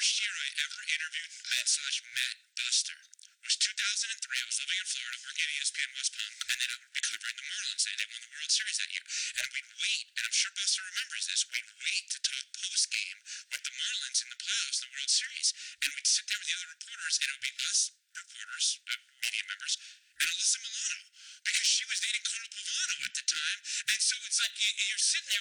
first year I ever interviewed /met Buster was 2003. I was living in Florida working at ESPN West Palm, and then I would be covering the Marlins, and they won the World Series that year. And we'd wait, and I'm sure Buster remembers this, we'd wait to talk post-game with the Marlins in the playoffs, the World Series, and we'd sit there with the other reporters, and it would be us reporters, media members, and Alyssa Milano, because she was dating Carl Pavano at the time, and so it's like you're sitting there